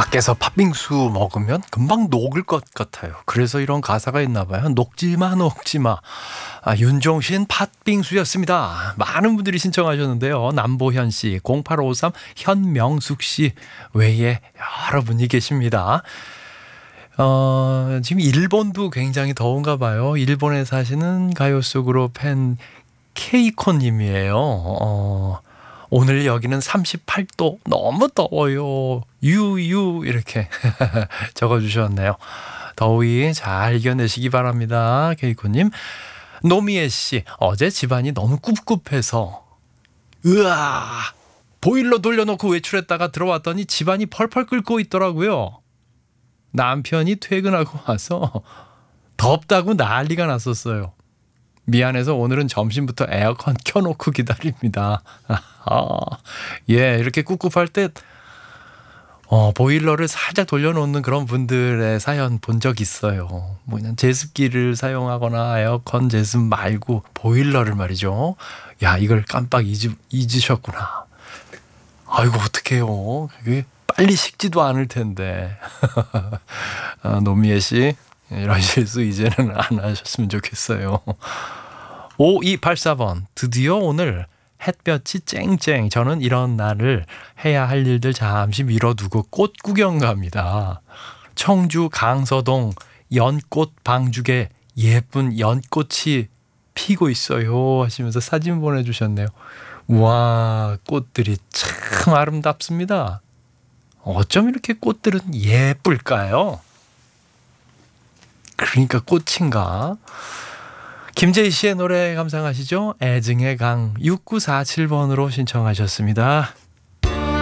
밖에서 팥빙수 먹으면 금방 녹을 것 같아요. 그래서 이런 가사가 있나 봐요. 녹지마 녹지마. 윤종신 팥빙수였습니다. 많은 분들이 신청하셨는데요. 남보현 씨, 0853 현명숙 씨 외에 여러분이 계십니다. 지금 일본도 굉장히 더운가 봐요. 일본에 사시는 가요 속 그룹 팬 케이코님이에요. 오늘 여기는 38도 너무 더워요. 유유 이렇게 적어주셨네요. 더위 잘 이겨내시기 바랍니다. 케이코님. 노미애 씨, 어제 집안이 너무 꿉꿉해서 보일러 돌려놓고 외출했다가 들어왔더니 집안이 펄펄 끓고 있더라고요. 남편이 퇴근하고 와서 덥다고 난리가 났었어요. 미안해서 오늘은 점심부터 에어컨 켜놓고 기다립니다. 이렇게 꿉꿉할 때 보일러를 살짝 돌려놓는 그런 분들의 사연 본 적 있어요. 그냥 제습기를 사용하거나 에어컨 제습 말고 보일러를 말이죠. 이걸 깜빡 잊으셨구나. 아이고 어떡해요. 그게 빨리 식지도 않을 텐데. 노미애 씨, 이런 실수 이제는 안 하셨으면 좋겠어요. 5284번, 드디어 오늘 햇볕이 쨍쨍. 저는 이런 날을 해야 할 일들 잠시 미뤄두고 꽃 구경 갑니다. 청주 강서동 연꽃 방죽에 예쁜 연꽃이 피고 있어요 하시면서 사진 보내주셨네요. 와, 꽃들이 참 아름답습니다. 어쩜 이렇게 꽃들은 예쁠까요? 그러니까 꽃인가? 김재희 씨의 노래 감상하시죠? 애증의 강 6947번으로 신청하셨습니다.